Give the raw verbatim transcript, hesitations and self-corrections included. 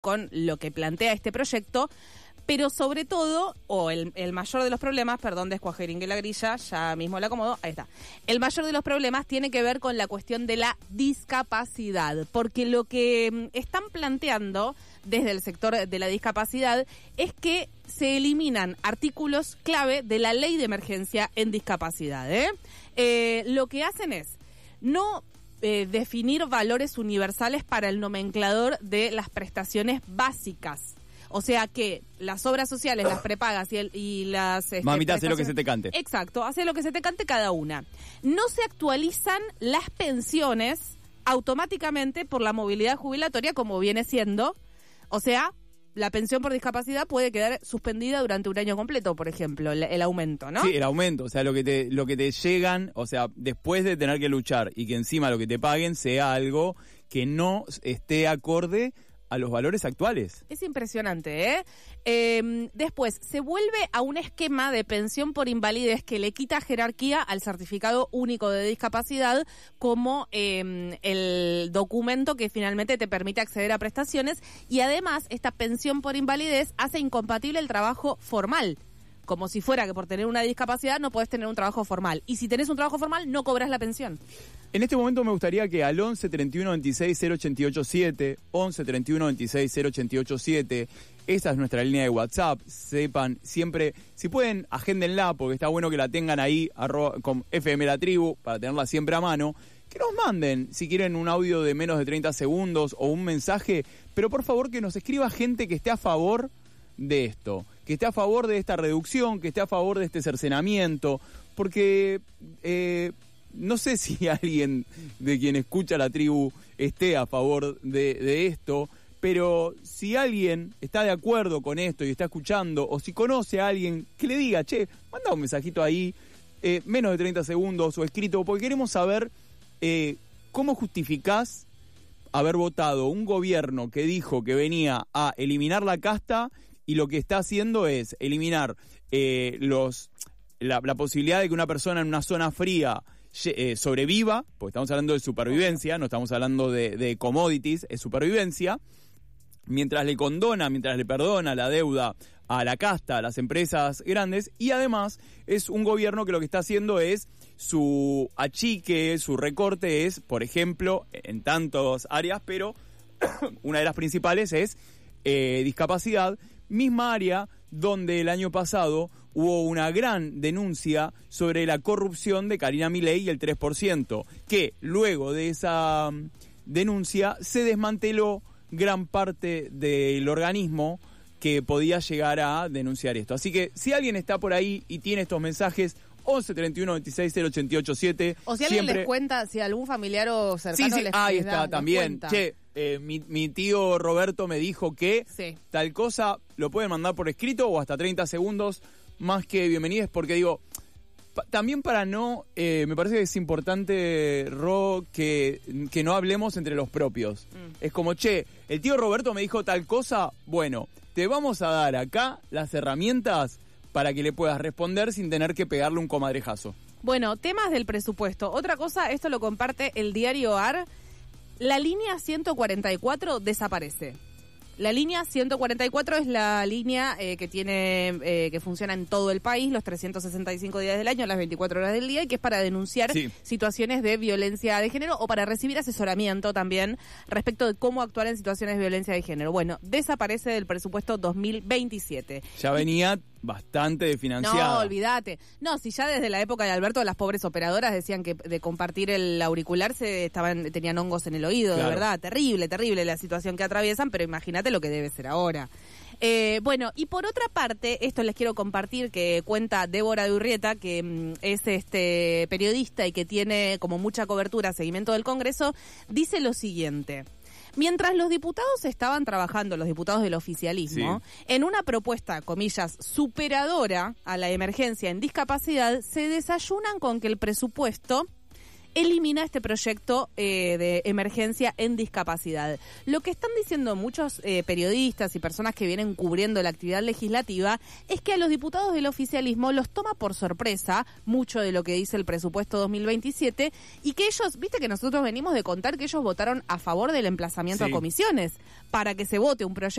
con lo que plantea este proyecto, pero sobre todo, o el, el mayor de los problemas, perdón, descuajeringue la grilla, ya mismo la acomodo, ahí está. El mayor de los problemas tiene que ver con la cuestión de la discapacidad, porque lo que están planteando desde el sector de la discapacidad es que se eliminan artículos clave de la ley de emergencia en discapacidad, ¿eh? Eh, lo que hacen es no eh, definir valores universales para el nomenclador de las prestaciones básicas. O sea que las obras sociales, las prepagas y, el, y las... Este, Mamita, hace lo que se te cante. Exacto, hace lo que se te cante cada una. No se actualizan las pensiones automáticamente por la movilidad jubilatoria como viene siendo. O sea, la pensión por discapacidad puede quedar suspendida durante un año completo, por ejemplo, el, el aumento, ¿no? Sí, el aumento, o sea, lo que te lo que te llegan, o sea, después de tener que luchar y que encima lo que te paguen sea algo que no esté acorde a los valores actuales. Es impresionante, ¿eh? Eh, después, se vuelve a un esquema de pensión por invalidez que le quita jerarquía al certificado único de discapacidad como eh, el documento que finalmente te permite acceder a prestaciones, y además esta pensión por invalidez hace incompatible el trabajo formal. Como si fuera que por tener una discapacidad no podés tener un trabajo formal. Y si tenés un trabajo formal, no cobras la pensión. En este momento me gustaría que al once treinta y uno veintiséis cero ochenta y ocho siete, once treinta y uno veintiséis cero ochenta y ocho siete, esa es nuestra línea de WhatsApp, sepan, siempre, si pueden, agéndenla, porque está bueno que la tengan ahí, arroba, con F M La Tribu, para tenerla siempre a mano, que nos manden, si quieren, un audio de menos de treinta segundos o un mensaje, pero por favor que nos escriba gente que esté a favor de esto, que esté a favor de esta reducción, que esté a favor de este cercenamiento, porque eh, no sé si alguien de quien escucha La Tribu esté a favor de, de esto, pero si alguien está de acuerdo con esto y está escuchando, o si conoce a alguien, que le diga, che, manda un mensajito ahí, eh, menos de treinta segundos o escrito, porque queremos saber eh, cómo justificás haber votado un gobierno que dijo que venía a eliminar la casta y lo que está haciendo es eliminar eh, los la, la posibilidad de que una persona en una zona fría eh, sobreviva, porque estamos hablando de supervivencia, no estamos hablando de, de commodities, es supervivencia, mientras le condona, mientras le perdona la deuda a la casta, a las empresas grandes, y además es un gobierno que lo que está haciendo es su achique, su recorte es, por ejemplo, en tantas áreas, pero una de las principales es eh, discapacidad, misma área donde el año pasado hubo una gran denuncia sobre la corrupción de Karina Milei y el tres por ciento, que luego de esa um, denuncia se desmanteló gran parte del organismo que podía llegar a denunciar esto. Así que si alguien está por ahí y tiene estos mensajes, once treinta y uno veintiséis cero ochenta y ocho siete. O si alguien siempre... les cuenta, si algún familiar o cercano sí, sí, les ahí les está da, también. les Che, eh, mi, mi tío Roberto me dijo que sí. tal cosa lo pueden mandar por escrito o hasta treinta segundos, más que bienvenidos, porque digo, pa- también para no, eh, me parece que es importante, Ro, que, que no hablemos entre los propios. Mm. Es como, che, el tío Roberto me dijo tal cosa, bueno, te vamos a dar acá las herramientas para que le puedas responder sin tener que pegarle un comadrejazo. Bueno, temas del presupuesto. Otra cosa, esto lo comparte el diario A R. La línea ciento cuarenta y cuatro desaparece. La línea ciento cuarenta y cuatro es la línea eh, que tiene eh, que funciona en todo el país los trescientos sesenta y cinco días del año, las veinticuatro horas del día, y que es para denunciar sí. situaciones de violencia de género o para recibir asesoramiento también respecto de cómo actuar en situaciones de violencia de género. Bueno, desaparece del presupuesto dos mil veintisiete. Ya venía bastante desfinanciada. No, olvídate. No, si ya desde la época de Alberto las pobres operadoras decían que de compartir el auricular se estaban tenían hongos en el oído, claro. De verdad, terrible, terrible la situación que atraviesan, pero imagínate lo que debe ser ahora. Eh, bueno, y por otra parte, esto les quiero compartir que cuenta Débora de Urrieta, que mm, es este periodista y que tiene como mucha cobertura, seguimiento del Congreso, dice lo siguiente. Mientras los diputados estaban trabajando, los diputados del oficialismo, sí. en una propuesta, comillas, superadora a la emergencia en discapacidad, se desayunan con que el presupuesto elimina este proyecto eh, de emergencia en discapacidad. Lo que están diciendo muchos eh, periodistas y personas que vienen cubriendo la actividad legislativa es que a los diputados del oficialismo los toma por sorpresa mucho de lo que dice el presupuesto dos mil veintisiete y que ellos, viste que nosotros venimos de contar que ellos votaron a favor del emplazamiento Sí. a comisiones para que se vote un proyecto